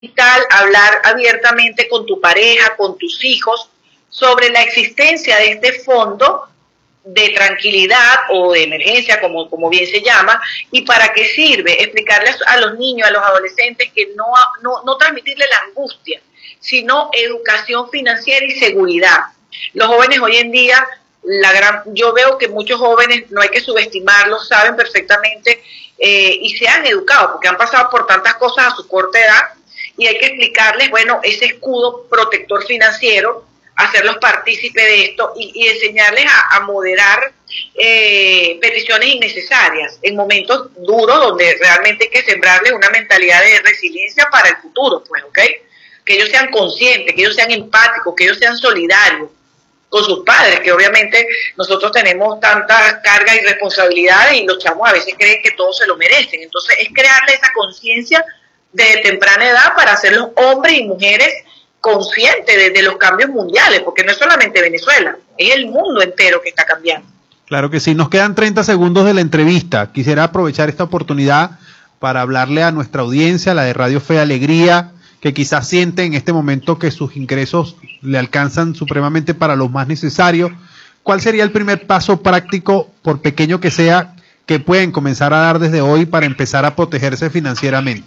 vital hablar abiertamente con tu pareja, con tus hijos, sobre la existencia de este fondo de tranquilidad o de emergencia, como bien se llama, y para qué sirve, explicarles a los niños, a los adolescentes, que no transmitirle la angustia, sino educación financiera y seguridad. Los jóvenes hoy en día, yo veo que muchos jóvenes, no hay que subestimarlos, saben perfectamente y se han educado, porque han pasado por tantas cosas a su corta edad, y hay que explicarles, bueno, ese escudo protector financiero, hacerlos partícipes de esto y enseñarles a moderar peticiones innecesarias en momentos duros donde realmente hay que sembrarles una mentalidad de resiliencia para el futuro, pues, ¿ok? Que ellos sean conscientes, que ellos sean empáticos, que ellos sean solidarios con sus padres, que obviamente nosotros tenemos tantas cargas y responsabilidades y los chamos a veces creen que todos se lo merecen. Entonces es crearle esa conciencia de temprana edad para hacerlos hombres y mujeres conscientes de los cambios mundiales, porque no es solamente Venezuela, es el mundo entero que está cambiando. Claro que sí, nos quedan 30 segundos de la entrevista. Quisiera aprovechar esta oportunidad para hablarle a nuestra audiencia, la de Radio Fe y Alegría, que quizás siente en este momento que sus ingresos le alcanzan supremamente para lo más necesario. ¿Cuál sería el primer paso práctico, por pequeño que sea, que pueden comenzar a dar desde hoy para empezar a protegerse financieramente?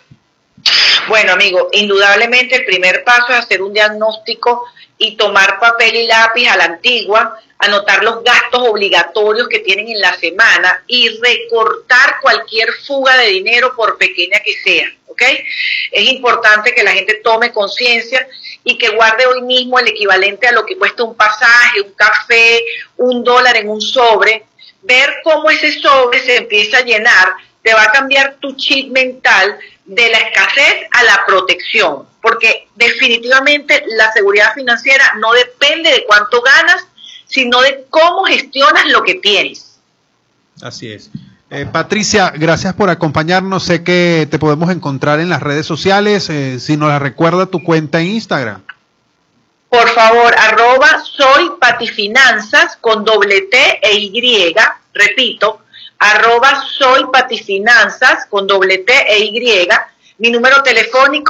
Bueno, amigo, indudablemente el primer paso es hacer un diagnóstico y tomar papel y lápiz a la antigua, anotar los gastos obligatorios que tienen en la semana y recortar cualquier fuga de dinero, por pequeña que sea, ¿ok? Es importante que la gente tome conciencia y que guarde hoy mismo el equivalente a lo que cuesta un pasaje, un café, $1 en un sobre. Ver cómo ese sobre se empieza a llenar te va a cambiar tu chip mental de la escasez a la protección, porque definitivamente la seguridad financiera no depende de cuánto ganas, sino de cómo gestionas lo que tienes. Así es. Patricia, gracias por acompañarnos. Sé que te podemos encontrar en las redes sociales. Si nos la recuerda tu cuenta en Instagram. Por favor, @soypatifinanzas con ~T e Y, repito, @soypatifinanzas con ~T e Y. Mi número telefónico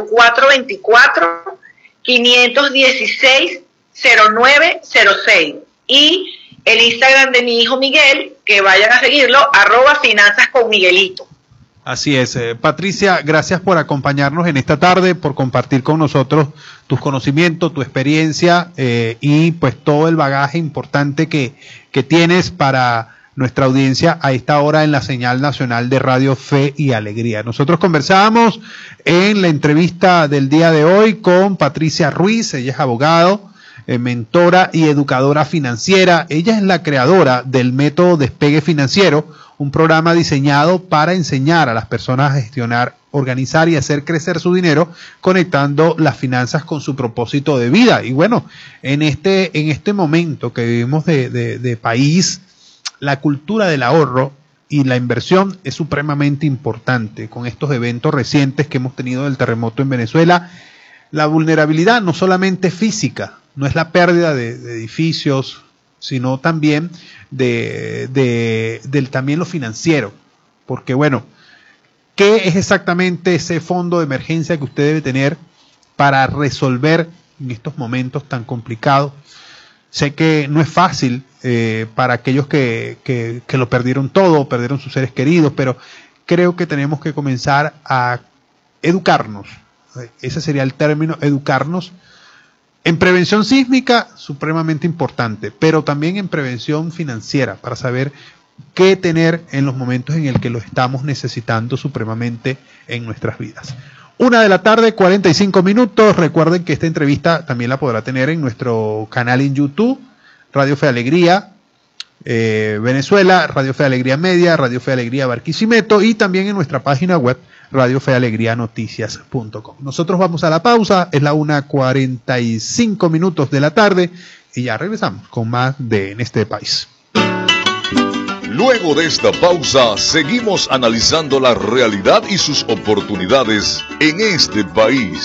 0424-516-0906. Y el Instagram de mi hijo Miguel, que vayan a seguirlo, @finanzasconmiguelito. Así es. Patricia, gracias por acompañarnos en esta tarde, por compartir con nosotros tus conocimientos, tu experiencia y pues todo el bagaje importante que tienes para nuestra audiencia a esta hora en la señal nacional de Radio Fe y Alegría. Nosotros conversábamos en la entrevista del día de hoy con Patricia Ruiz. Ella es abogado, mentora y educadora financiera. Ella es la creadora del método Despegue Financiero, un programa diseñado para enseñar a las personas a gestionar, organizar y hacer crecer su dinero, conectando las finanzas con su propósito de vida. Y bueno, en este momento que vivimos de país, la cultura del ahorro y la inversión es supremamente importante. Con estos eventos recientes que hemos tenido del terremoto en Venezuela, la vulnerabilidad no solamente física, no es la pérdida de edificios, sino también también lo financiero. Porque bueno, ¿qué es exactamente ese fondo de emergencia que usted debe tener para resolver en estos momentos tan complicados? Sé que no es fácil para aquellos que lo perdieron todo, perdieron sus seres queridos, pero creo que tenemos que comenzar a educarnos. Ese sería el término, educarnos. En prevención sísmica, supremamente importante, pero también en prevención financiera, para saber qué tener en los momentos en el que lo estamos necesitando supremamente en nuestras vidas. 1:45 p.m. Recuerden que esta entrevista también la podrá tener en nuestro canal en YouTube, Radio Fe Alegría Venezuela, Radio Fe Alegría Media, Radio Fe Alegría Barquisimeto, y también en nuestra página web radiofealegrianoticias.com. Nosotros vamos a la pausa, es la 1:45 p.m. de la tarde y ya regresamos con más de En este país. Luego de esta pausa, seguimos analizando la realidad y sus oportunidades en este país.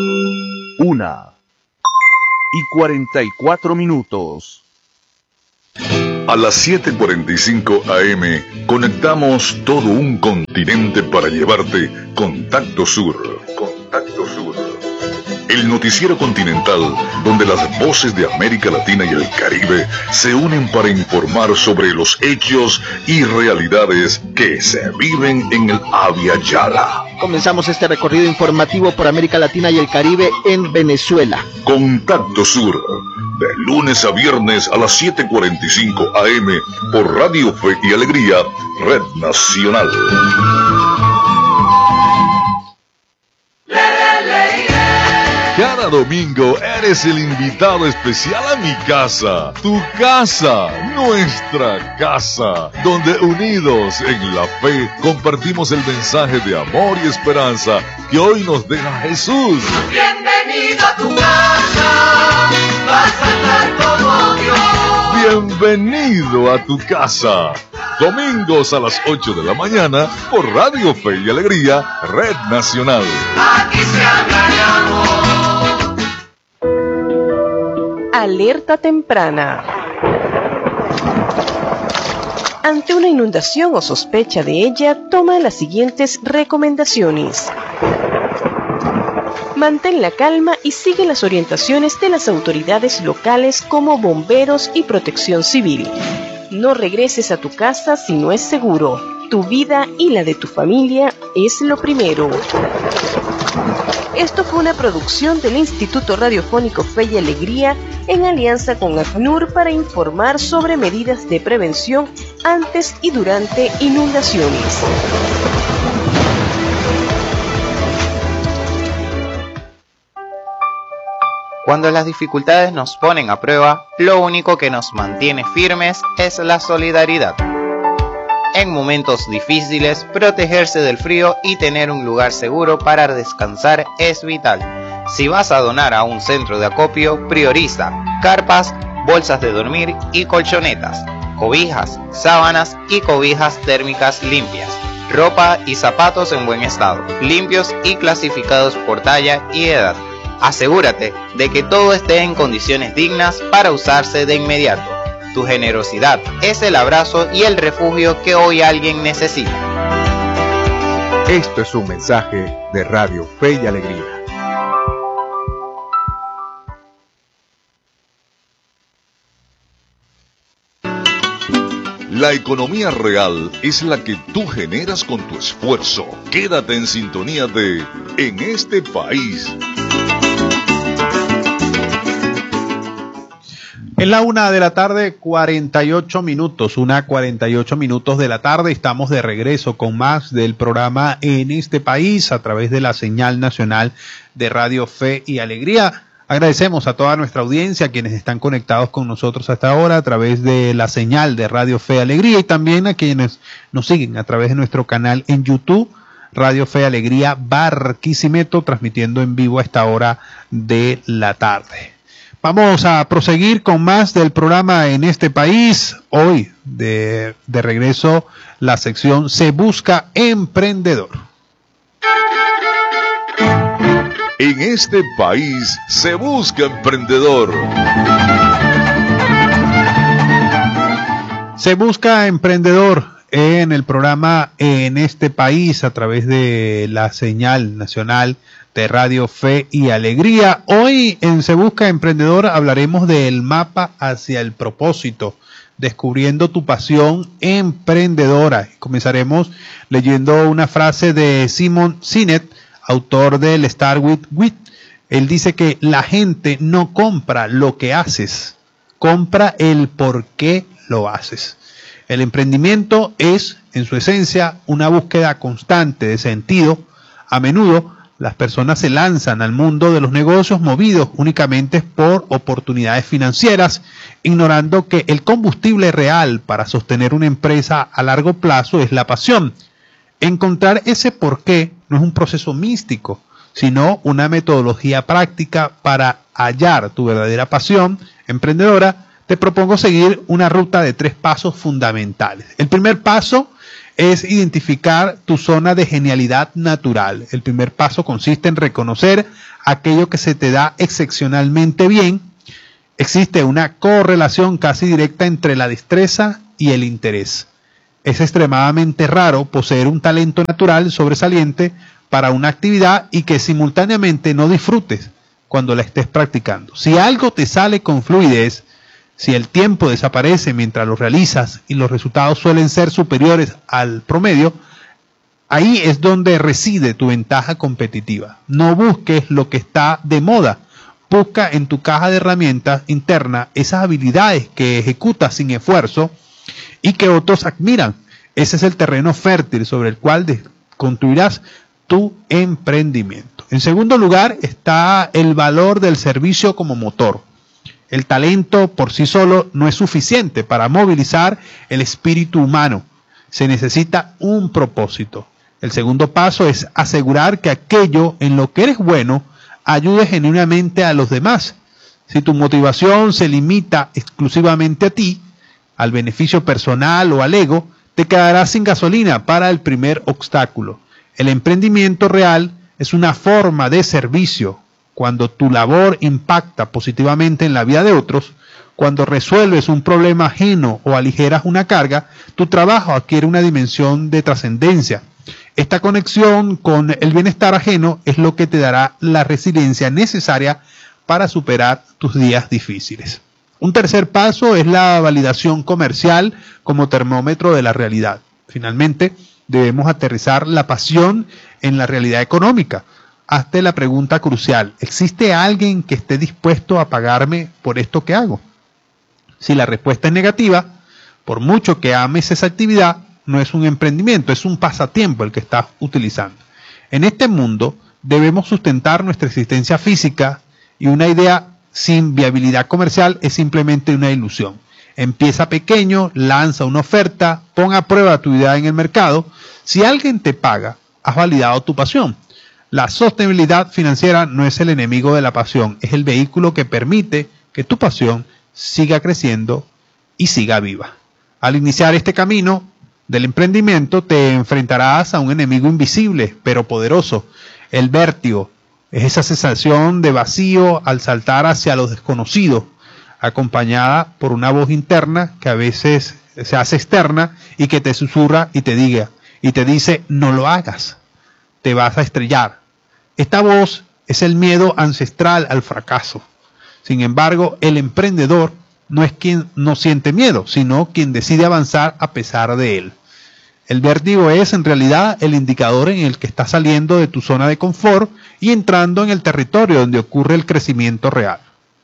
1:44 p.m. A las 7:45 AM conectamos todo un continente para llevarte Contacto Sur. Contacto Sur. El noticiero continental donde las voces de América Latina y el Caribe se unen para informar sobre los hechos y realidades que se viven en el Abya Yala. Comenzamos este recorrido informativo por América Latina y el Caribe en Venezuela. Contacto Sur, de lunes a viernes a las 7:45 AM por Radio Fe y Alegría, Red Nacional. Cada domingo eres el invitado especial a mi casa, tu casa, nuestra casa, donde unidos en la fe compartimos el mensaje de amor y esperanza que hoy nos deja Jesús. Bienvenido a tu casa, vas a estar como Dios. Bienvenido a tu casa. Domingos a las 8 de la mañana por Radio Fe y Alegría, Red Nacional. Aquí se habla de amor. Alerta temprana. Ante una inundación o sospecha de ella, toma las siguientes recomendaciones. Mantén la calma y sigue las orientaciones de las autoridades locales como bomberos y protección civil. No regreses a tu casa si no es seguro. Tu vida y la de tu familia es lo primero. Esto fue una producción del Instituto Radiofónico Fe y Alegría en alianza con ACNUR para informar sobre medidas de prevención antes y durante inundaciones. Cuando las dificultades nos ponen a prueba, lo único que nos mantiene firmes es la solidaridad. En momentos difíciles, protegerse del frío y tener un lugar seguro para descansar es vital. Si vas a donar a un centro de acopio, prioriza carpas, bolsas de dormir y colchonetas, cobijas, sábanas y cobijas térmicas limpias, ropa y zapatos en buen estado, limpios y clasificados por talla y edad. Asegúrate de que todo esté en condiciones dignas para usarse de inmediato. Tu generosidad es el abrazo y el refugio que hoy alguien necesita. Esto es un mensaje de Radio Fe y Alegría. La economía real es la que tú generas con tu esfuerzo. Quédate en sintonía de En este país. Es la 1:48 p.m, 1:48 p.m. de la tarde. Estamos de regreso con más del programa En este país a través de la señal nacional de Radio Fe y Alegría. Agradecemos a toda nuestra audiencia, quienes están conectados con nosotros hasta ahora a través de la señal de Radio Fe y Alegría y también a quienes nos siguen a través de nuestro canal en YouTube, Radio Fe y Alegría Barquisimeto, transmitiendo en vivo a esta hora de la tarde. Vamos a proseguir con más del programa En este país. Hoy, de regreso, la sección Se Busca Emprendedor. En este país se busca emprendedor. Se busca emprendedor en el programa En este país a través de la señal nacional de Radio Fe y Alegría. Hoy en Se Busca Emprendedor hablaremos del mapa hacia el propósito, descubriendo tu pasión emprendedora. Comenzaremos leyendo una frase de Simon Sinek, autor del Start with Wit. Él dice que la gente no compra lo que haces, compra el por qué lo haces. El emprendimiento es, en su esencia, una búsqueda constante de sentido. A menudo, las personas se lanzan al mundo de los negocios movidos únicamente por oportunidades financieras, ignorando que el combustible real para sostener una empresa a largo plazo es la pasión. Encontrar ese porqué no es un proceso místico, sino una metodología práctica para hallar tu verdadera pasión emprendedora. Te propongo seguir una ruta de 3 pasos fundamentales. El primer paso es identificar tu zona de genialidad natural. El primer paso consiste en reconocer aquello que se te da excepcionalmente bien Existe una correlación casi directa entre la destreza y el interés. Es extremadamente raro poseer un talento natural sobresaliente para una actividad y que simultáneamente no disfrutes cuando la estés practicando. Si algo te sale con fluidez, si el tiempo desaparece mientras lo realizas y los resultados suelen ser superiores al promedio, ahí es donde reside tu ventaja competitiva. No busques lo que está de moda. Busca en tu caja de herramientas interna esas habilidades que ejecutas sin esfuerzo y que otros admiran. Ese es el terreno fértil sobre el cual construirás tu emprendimiento. En segundo lugar está el valor del servicio como motor. El talento por sí solo no es suficiente para movilizar el espíritu humano. Se necesita un propósito. El segundo paso es asegurar que aquello en lo que eres bueno ayude genuinamente a los demás. Si tu motivación se limita exclusivamente a ti, al beneficio personal o al ego, te quedarás sin gasolina para el primer obstáculo. El emprendimiento real es una forma de servicio. Cuando tu labor impacta positivamente en la vida de otros, cuando resuelves un problema ajeno o aligeras una carga, tu trabajo adquiere una dimensión de trascendencia. Esta conexión con el bienestar ajeno es lo que te dará la resiliencia necesaria para superar tus días difíciles. Un tercer paso es la validación comercial como termómetro de la realidad. Finalmente, debemos aterrizar la pasión en la realidad económica. Hazte la pregunta crucial: ¿existe alguien que esté dispuesto a pagarme por esto que hago? Si la respuesta es negativa, por mucho que ames esa actividad, no es un emprendimiento, es un pasatiempo el que estás utilizando. En este mundo debemos sustentar nuestra existencia física y una idea sin viabilidad comercial es simplemente una ilusión. Empieza pequeño, lanza una oferta, pon a prueba tu idea en el mercado. Si alguien te paga, has validado tu pasión. La sostenibilidad financiera no es el enemigo de la pasión, es el vehículo que permite que tu pasión siga creciendo y siga viva. Al iniciar este camino del emprendimiento te enfrentarás a un enemigo invisible pero poderoso, el vértigo. Es esa sensación de vacío al saltar hacia lo desconocido, acompañada por una voz interna que a veces se hace externa y que te susurra y te dice: no lo hagas, te vas a estrellar. Esta voz es el miedo ancestral al fracaso. Sin embargo, el emprendedor no es quien no siente miedo, sino quien decide avanzar a pesar de él. El vértigo es en realidad el indicador en el que estás saliendo de tu zona de confort y entrando en el territorio donde ocurre el crecimiento real.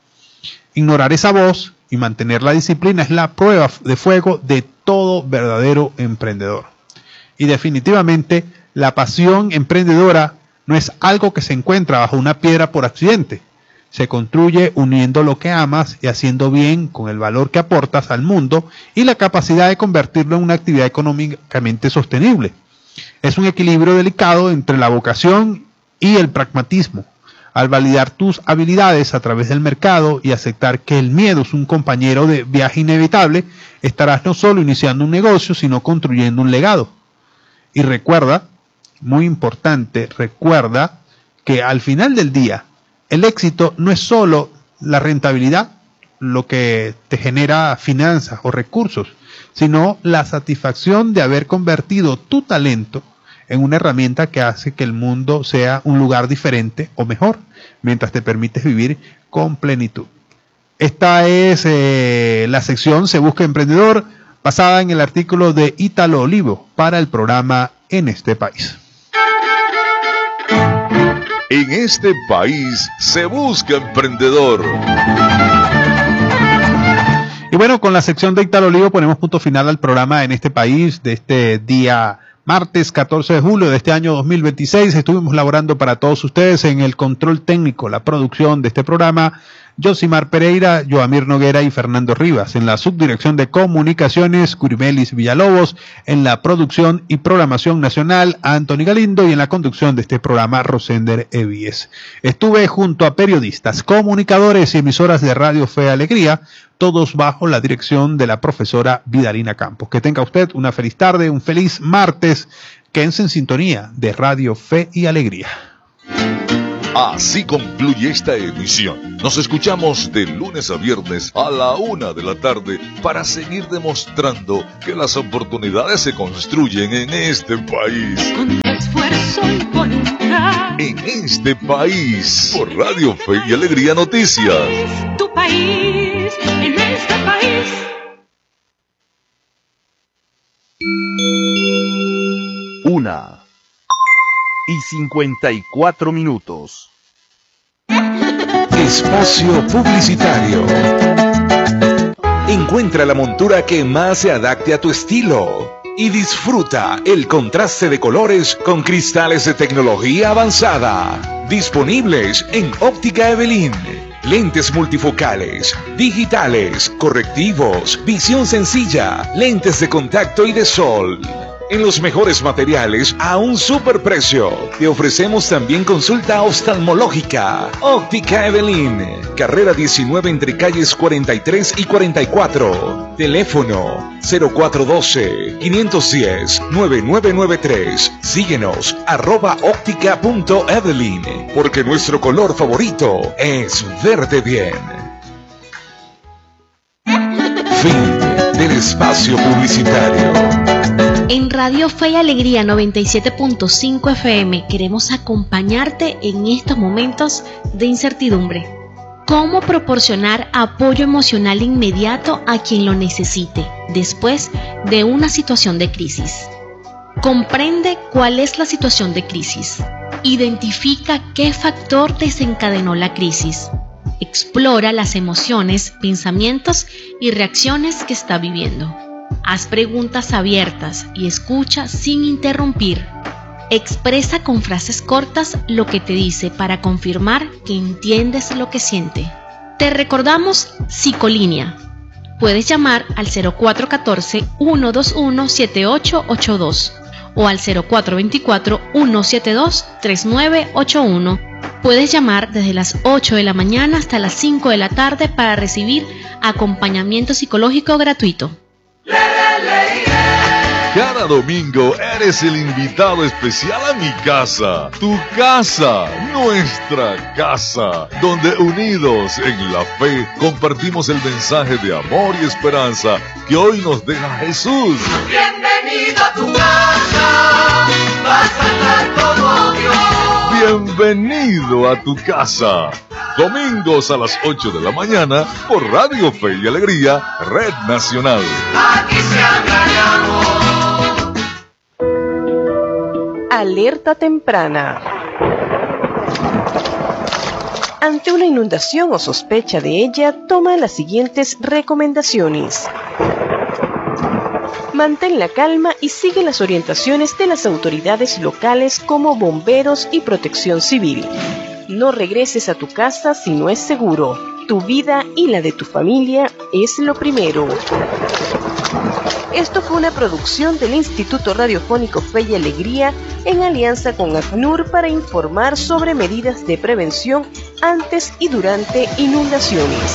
Ignorar esa voz y mantener la disciplina es la prueba de fuego de todo verdadero emprendedor. Y definitivamente la pasión emprendedora no es algo que se encuentra bajo una piedra por accidente. Se construye uniendo lo que amas y haciendo bien con el valor que aportas al mundo y la capacidad de convertirlo en una actividad económicamente sostenible. Es un equilibrio delicado entre la vocación y el pragmatismo. Al validar tus habilidades a través del mercado y aceptar que el miedo es un compañero de viaje inevitable, estarás no solo iniciando un negocio, sino construyendo un legado. Y recuerda, muy importante, recuerda que al final del día, el éxito no es solo la rentabilidad, lo que te genera finanzas o recursos, sino la satisfacción de haber convertido tu talento en una herramienta que hace que el mundo sea un lugar diferente o mejor, mientras te permites vivir con plenitud. Esta es la sección Se Busca Emprendedor, basada en el artículo de Ítalo Olivo para el programa En este País. En este país se busca emprendedor. Y bueno, con la sección de Ítalo Olivo ponemos punto final al programa En este País de este día martes 14 de julio de este año 2026. Estuvimos laborando para todos ustedes en el control técnico, la producción de este programa, Josimar Pereira, Joamir Noguera y Fernando Rivas. En la subdirección de comunicaciones, Curimelis Villalobos. En la producción y programación nacional, Anthony Galindo. Y en la conducción de este programa, Rosender Evies. Estuve junto a periodistas, comunicadores y emisoras de Radio Fe y Alegría, todos bajo la dirección de la profesora Vidalina Campos. Que tenga usted una feliz tarde, un feliz martes. Quédense en sintonía de Radio Fe y Alegría. Así concluye esta emisión. Nos escuchamos de lunes a viernes a la 1 de la tarde para seguir demostrando que las oportunidades se construyen en este país. Con esfuerzo y voluntad. En este país, por Radio Fe y Alegría Noticias. Tu país, en este país. Una y 54 minutos. Espacio publicitario. Encuentra la montura que más se adapte a tu estilo y disfruta el contraste de colores con cristales de tecnología avanzada. Disponibles en Óptica Evelyn. Lentes multifocales, digitales, correctivos, visión sencilla, lentes de contacto y de sol. En los mejores materiales a un superprecio. Te ofrecemos también consulta oftalmológica. Óptica Evelyn. Carrera 19 entre calles 43 y 44. Teléfono 0412-510-9993. Síguenos @óptica.evelyn. Porque nuestro color favorito es verde bien. Fin del espacio publicitario. En Radio Fe y Alegría 97.5 FM queremos acompañarte en estos momentos de incertidumbre. ¿Cómo proporcionar apoyo emocional inmediato a quien lo necesite después de una situación de crisis? Comprende cuál es la situación de crisis. Identifica qué factor desencadenó la crisis. Explora las emociones, pensamientos y reacciones que está viviendo. Haz preguntas abiertas y escucha sin interrumpir. Expresa con frases cortas lo que te dice para confirmar que entiendes lo que siente. Te recordamos Psicolínea. Puedes llamar al 0414-121-7882 o al 0424-172-3981. Puedes llamar desde las 8 de la mañana hasta las 5 de la tarde para recibir acompañamiento psicológico gratuito. Cada domingo eres el invitado especial a mi casa, tu casa, nuestra casa, donde unidos en la fe compartimos el mensaje de amor y esperanza que hoy nos deja Jesús. Bienvenido a tu casa, vas a estar como Dios. Bienvenido a tu casa. Domingos a las 8 de la mañana por Radio Fe y Alegría, Red Nacional. Aquí se habla de amor. Alerta temprana. Ante una inundación o sospecha de ella, toma las siguientes recomendaciones. Mantén la calma y sigue las orientaciones de las autoridades locales como bomberos y protección civil. No regreses a tu casa si no es seguro. Tu vida y la de tu familia es lo primero. Esto fue una producción del Instituto Radiofónico Fe y Alegría en alianza con ACNUR para informar sobre medidas de prevención antes y durante inundaciones.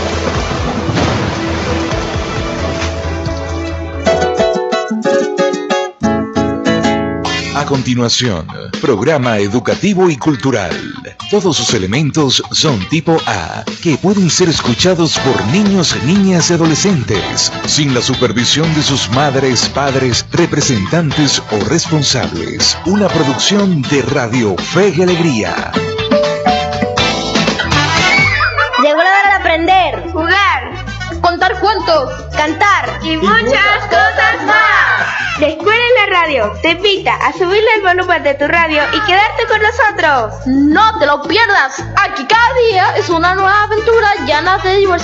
A continuación, programa educativo y cultural. Todos sus elementos son tipo A, que pueden ser escuchados por niños, niñas y adolescentes, sin la supervisión de sus madres, padres, representantes o responsables. Una producción de Radio Fe y Alegría. Llegó la hora de aprender, jugar, contar cuentos, cantar y muchas cosas más. La Escuela en la Radio te invita a subirle el volumen de tu radio y quedarte con nosotros. No te lo pierdas. Aquí cada día es una nueva aventura llena de diversión.